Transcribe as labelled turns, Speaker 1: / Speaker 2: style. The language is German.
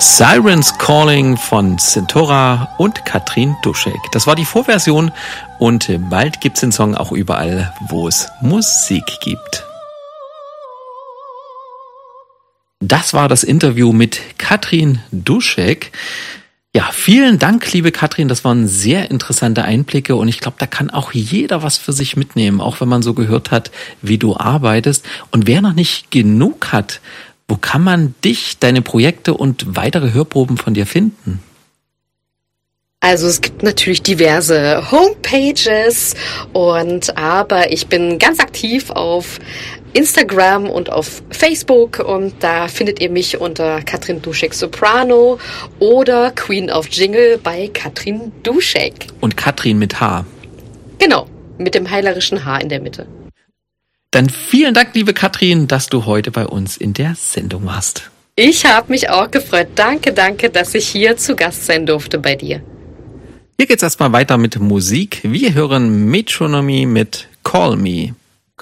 Speaker 1: Sirens Calling von Centora und Katrin Duschek. Das war die Vorversion und bald gibt's den Song auch überall, wo es Musik gibt. Das war das Interview mit Katrin Duschek. Ja, vielen Dank, liebe Katrin. Das waren sehr interessante Einblicke und ich glaube, da kann auch jeder was für sich mitnehmen, auch wenn man so gehört hat, wie du arbeitest. Und wer noch nicht genug hat, wo kann man dich, deine Projekte und weitere Hörproben von dir finden?
Speaker 2: Also es gibt natürlich diverse Homepages aber ich bin ganz aktiv auf Instagram und auf Facebook und da findet ihr mich unter Katrin Duschek Soprano oder Queen of Jingle bei Katrin Duschek.
Speaker 1: Und Katrin mit H.
Speaker 2: Genau, mit dem heilerischen H in der Mitte.
Speaker 1: Dann vielen Dank, liebe Katrin, dass du heute bei uns in der Sendung warst.
Speaker 2: Ich habe mich auch gefreut. Danke, dass ich hier zu Gast sein durfte bei dir.
Speaker 1: Hier geht's erstmal weiter mit Musik. Wir hören Metronomy mit Call Me.